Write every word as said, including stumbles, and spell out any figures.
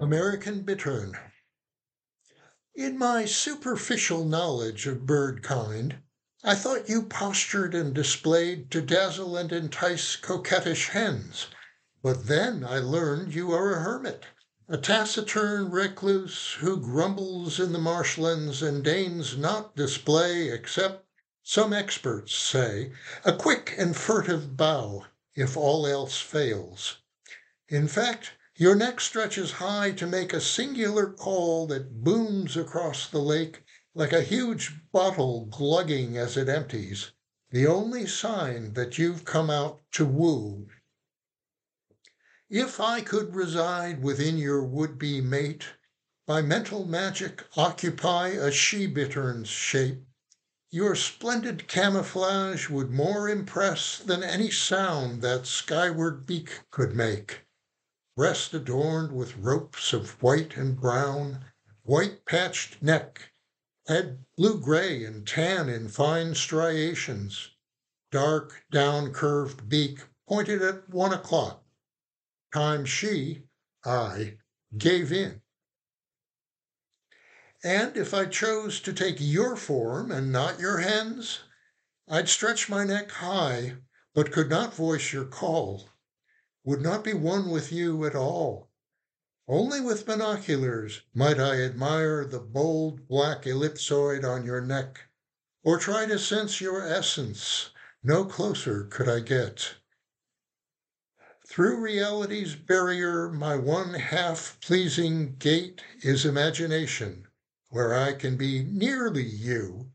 American Bittern. In my superficial knowledge of bird kind, I thought you postured and displayed to dazzle and entice coquettish hens. But then I learned you are a hermit, a taciturn recluse who grumbles in the marshlands and deigns not display, except, some experts say, a quick and furtive bow, if all else fails. In fact, your neck stretches high to make a singular call that booms across the lake like a huge bottle glugging as it empties, the only sign that you've come out to woo. If I could reside within your would-be mate, by mental magic occupy a she-bittern's shape, your splendid camouflage would more impress than any sound that skyward beak could make. Breast adorned with ropes of white and brown, white patched neck, head blue-gray and tan in fine striations, dark down-curved beak pointed at one o'clock, time she, I, gave in. And if I chose to take your form and not your hen's, I'd stretch my neck high, but could not voice your call, would not be one with you at all. Only with binoculars might I admire the bold black ellipsoid on your neck, or try to sense your essence. No closer could I get. Through reality's barrier, my one half pleasing gate is imagination, where I can be nearly you,